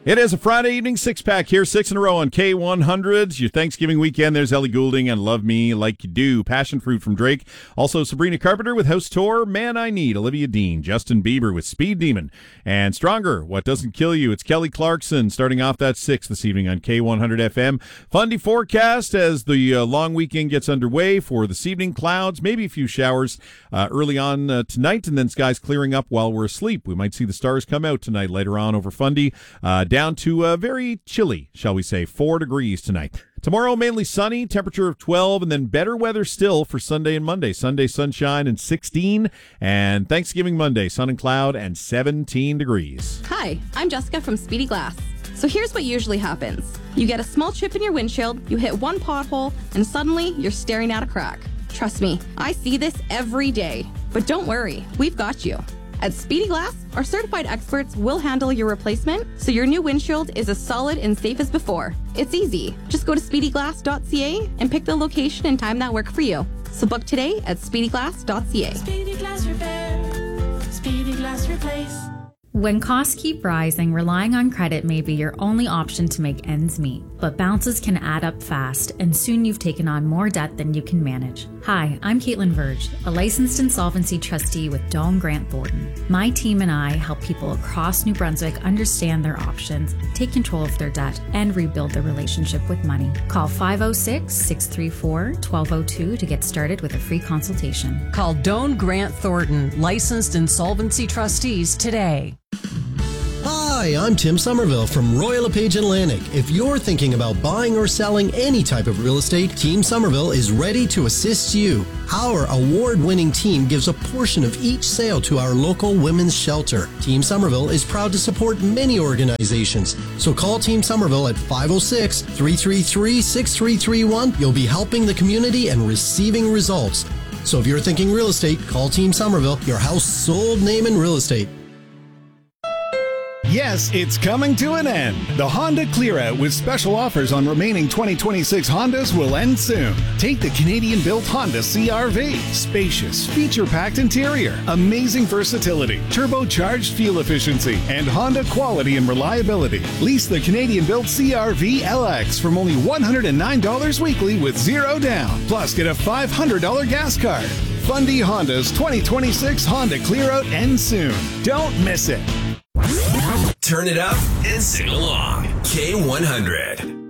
It is a Friday evening six-pack here, 6 in a row on K100. Your Thanksgiving weekend. There's Ellie Goulding and Love Me Like You Do. Passion Fruit from Drake. Also Sabrina Carpenter with House Tour. Man I Need. Olivia Dean. Justin Bieber with Speed Demon. And Stronger, What Doesn't Kill You. It's Kelly Clarkson starting off that 6 this evening on K100 FM. Fundy forecast as the long weekend gets underway for this evening. Clouds, maybe a few showers early on tonight, and then skies clearing up while we're asleep. We might see the stars come out tonight later on over Fundy. Down to very chilly, shall we say, 4 degrees tonight. Tomorrow, mainly sunny, temperature of 12, and then better weather still for Sunday and Monday. Sunday, sunshine and 16, and Thanksgiving Monday, sun and cloud and 17 degrees. Hi, I'm Jessica from Speedy Glass. So here's what usually happens. You get a small chip in your windshield, you hit one pothole, and suddenly you're staring at a crack. Trust me, I see this every day. But don't worry, we've got you. At Speedy Glass, our certified experts will handle your replacement, so your new windshield is as solid and safe as before. It's easy. Just go to speedyglass.ca and pick the location and time that work for you. So book today at speedyglass.ca. Speedy Glass Repair. Speedy Glass Replace. When costs keep rising, relying on credit may be your only option to make ends meet. But bounces can add up fast, and soon you've taken on more debt than you can manage. Hi, I'm Caitlin Verge, a licensed insolvency trustee with Doan Grant Thornton. My team and I help people across New Brunswick understand their options, take control of their debt, and rebuild their relationship with money. Call 506-634-1202 to get started with a free consultation. Call Doan Grant Thornton, licensed insolvency trustees today. Hi, I'm Tim Somerville from Royal LePage Atlantic. If you're thinking about buying or selling any type of real estate, Team Somerville is ready to assist you. Our award-winning team gives a portion of each sale to our local women's shelter. Team Somerville is proud to support many organizations. So call Team Somerville at 506-333-6331. You'll be helping the community and receiving results. So if you're thinking real estate, call Team Somerville, your house sold name in real estate. Yes, it's coming to an end. The Honda Clear Out with special offers on remaining 2026 Hondas will end soon. Take the Canadian-built Honda CR-V. Spacious, feature-packed interior, amazing versatility, turbocharged fuel efficiency, and Honda quality and reliability. Lease the Canadian-built CR-V LX from only $109 weekly with zero down. Plus, get a $500 gas card. Fundy Honda's 2026 Honda Clear Out ends soon. Don't miss it. Turn it up and sing along. K100.